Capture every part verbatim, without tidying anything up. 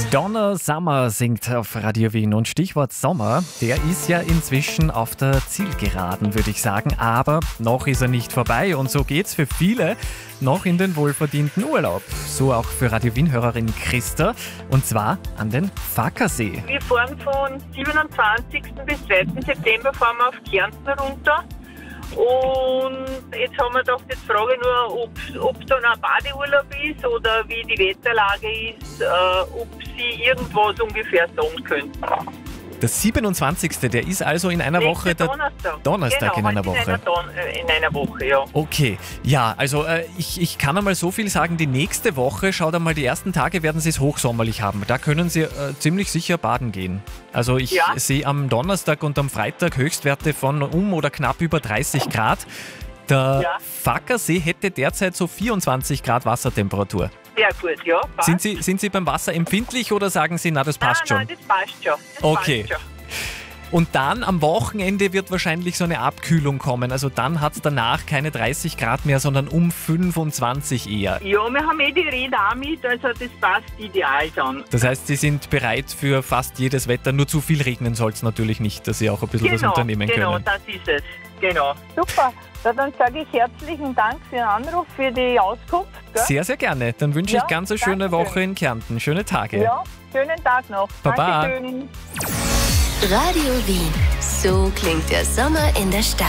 Donna Summer singt auf Radio Wien und Stichwort Sommer, der ist ja inzwischen auf der Zielgeraden, würde ich sagen, aber noch ist er nicht vorbei und so geht's für viele noch in den wohlverdienten Urlaub. So auch für Radio Wien-Hörerin Christa und zwar an den Fackersee. Wir fahren von siebenundzwanzigsten bis zweiten September fahren wir auf Kärnten runter. Und jetzt haben wir doch jetzt Frage nur, ob es dann ein Badeurlaub ist oder wie die Wetterlage ist, äh, ob Sie irgendwas ungefähr sagen könnten. Der siebenundzwanzigste Der ist also in einer Nächste Woche. Der Donnerstag. Donnerstag genau, in einer Woche. In einer, Don äh, in einer Woche, ja. Okay, ja, also äh, ich, ich kann einmal so viel sagen, die nächste Woche, schaut einmal, die ersten Tage werden Sie es hochsommerlich haben. Da können Sie äh, ziemlich sicher baden gehen. Also ich Ja. sehe am Donnerstag und am Freitag Höchstwerte von um oder knapp über dreißig Grad. Der Ja. Fackersee hätte derzeit so vierundzwanzig Grad Wassertemperatur. Sehr gut, ja. Passt. Sind Sie, sind Sie beim Wasser empfindlich oder sagen Sie, na, das passt nein, schon? Nein, das passt schon. Das Okay. Passt schon. Und dann am Wochenende wird wahrscheinlich so eine Abkühlung kommen. Also dann hat es danach keine dreißig Grad mehr, sondern um fünfundzwanzig eher. Ja, wir haben eh die Räder auch mit, also das passt ideal dann. Das heißt, Sie sind bereit für fast jedes Wetter. Nur zu viel regnen soll es natürlich nicht, dass Sie auch ein bisschen was Genau, unternehmen genau, können. das ist es. Genau. Super. Ja, dann sage ich herzlichen Dank für den Anruf, für die Auskunft. Gell? Sehr, sehr gerne. Dann wünsche Ja, ich ganz eine schöne danke Woche in Kärnten. Schöne Tage. Ja, schönen Tag noch. Baba. Dankeschön. Radio Wien. So klingt der Sommer in der Stadt.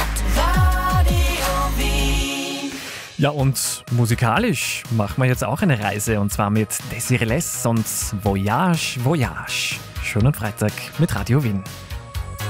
Ja, und musikalisch machen wir jetzt auch eine Reise. Und zwar mit Desiree Les und Voyage, Voyage. Schönen Freitag mit Radio Wien.